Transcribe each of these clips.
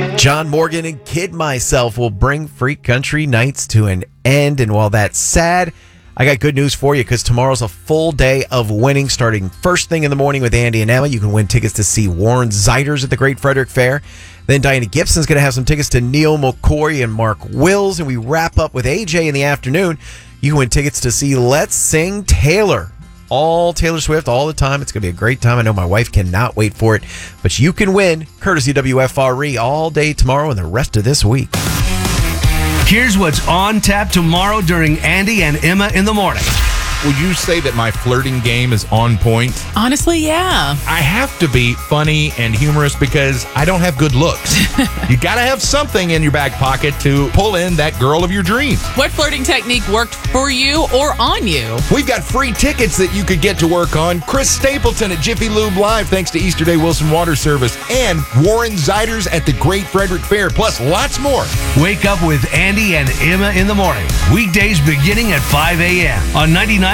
John Morgan and Kid Myself will bring Freak Country Nights to an end. And while that's sad, I got good news for you because tomorrow's a full day of winning starting first thing in the morning with Andy and Emma. You can win tickets to see Warren Zeiders at the Great Frederick Fair. Then Diana Gibson's going to have some tickets to Neil McCoy and Mark Wills. And we wrap up with AJ in the afternoon. You can win tickets to see Let's Sing Taylor. All Taylor Swift all the time. It's going to be a great time. I know my wife cannot wait for it. But you can win courtesy WFRE all day tomorrow and the rest of this week. Here's what's on tap tomorrow during Andy and Emma in the morning. Would you say that my flirting game is on point? Honestly, yeah. I have to be funny and humorous because I don't have good looks. You got to have something in your back pocket to pull in that girl of your dreams. What flirting technique worked for you or on you? We've got free tickets that you could get to work on. Chris Stapleton at Jiffy Lube Live, thanks to Easter Day Wilson Water Service, and Warren Zeiders at the Great Frederick Fair, plus lots more. Wake up with Andy and Emma in the morning. Weekdays beginning at 5 a.m. on 99.9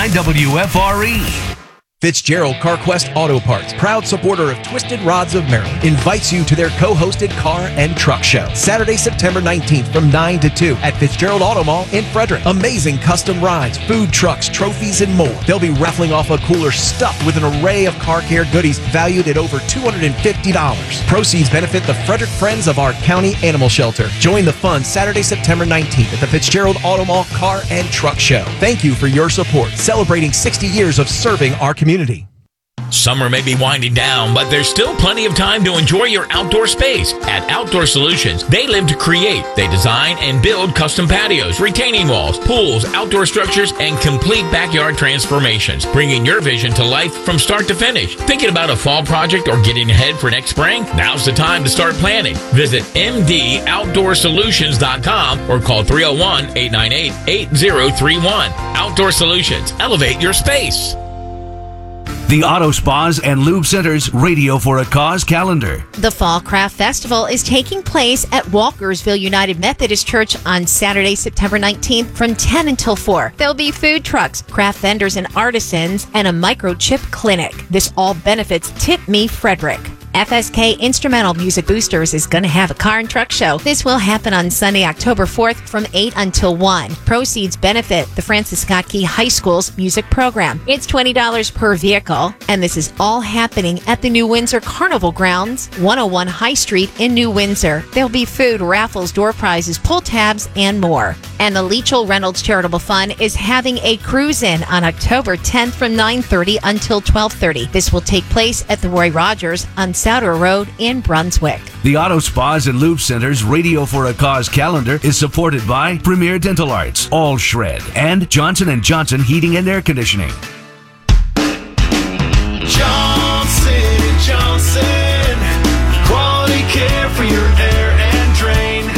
WFRE. Fitzgerald CarQuest Auto Parts, proud supporter of Twisted Rods of Maryland, invites you to their co-hosted car and truck show. Saturday, September 19th from 9 to 2 at Fitzgerald Auto Mall in Frederick. Amazing custom rides, food trucks, trophies, and more. They'll be raffling off a cooler stuffed with an array of car care goodies valued at over $250. Proceeds benefit the Frederick Friends of our County Animal Shelter. Join the fun Saturday, September 19th at the Fitzgerald Auto Mall Car and Truck Show. Thank you for your support, celebrating 60 years of serving our community. Summer may be winding down, but there's still plenty of time to enjoy your outdoor space. At Outdoor Solutions, they live to create. They design and build custom patios, retaining walls, pools, outdoor structures, and complete backyard transformations, bringing your vision to life from start to finish. Thinking about a fall project or getting ahead for next spring? Now's the time to start planning. Visit mdoutdoorsolutions.com or call 301-898-8031. Outdoor Solutions. Elevate your space. The Auto Spas and Lube Center's Radio for a Cause calendar. The Fall Craft Festival is taking place at Walkersville United Methodist Church on Saturday, September 19th from 10 until 4. There'll be food trucks, craft vendors and artisans, and a microchip clinic. This all benefits Tip Me Frederick. FSK Instrumental Music Boosters is going to have a car and truck show. This will happen on Sunday, October 4th from 8 until 1. Proceeds benefit the Francis Scott Key High School's music program. It's $20 per vehicle, and this is all happening at the New Windsor Carnival Grounds, 101 High Street in New Windsor. There'll be food, raffles, door prizes, pull tabs, and more. And the Leachell Reynolds Charitable Fund is having a cruise-in on October 10th from 9:30 until 12:30. This will take place at the Roy Rogers on Souter Road in Brunswick. The Auto Spas and Lube Center's Radio for a Cause calendar is supported by Premier Dental Arts, All Shred, and Johnson & Johnson Heating and Air Conditioning. Johnson & Johnson, quality care for your air and drain.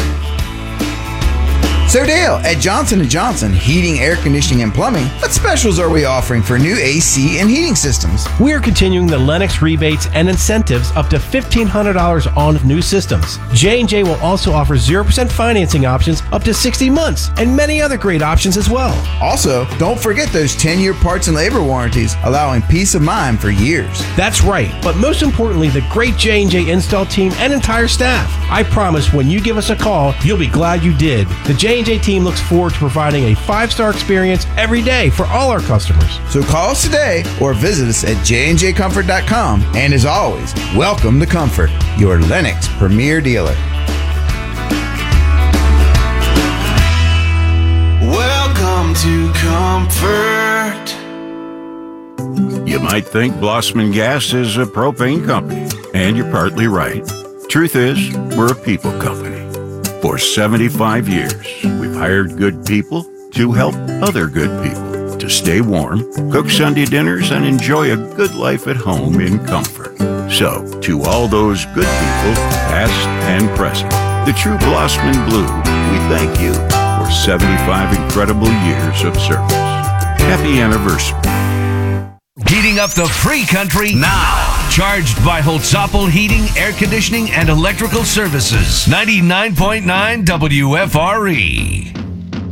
So Dale, at Johnson & Johnson Heating, Air Conditioning, and Plumbing, what specials are we offering for new AC and heating systems? We are continuing the Lennox rebates and incentives up to $1,500 on new systems. J&J will also offer 0% financing options up to 60 months and many other great options as well. Also, don't forget those 10-year parts and labor warranties, allowing peace of mind for years. That's right, but most importantly, the great J&J install team and entire staff. I promise when you give us a call, you'll be glad you did. The J&J team looks forward to providing a 5-star experience every day for all our customers. So call us today or visit us at jnjcomfort.com. And as always, welcome to Comfort, your Lennox premier dealer. Welcome to Comfort. You might think Blossman Gas is a propane company, and you're partly right. Truth is, we're a people company. For 75 years, we've hired good people to help other good people to stay warm, cook Sunday dinners, and enjoy a good life at home in comfort. So, to all those good people, past and present, the true Blossman Blue, we thank you for 75 incredible years of service. Happy anniversary. Heating up the free country now. Charged by Holtzapfel Heating, Air Conditioning, and Electrical Services. 99.9 WFRE.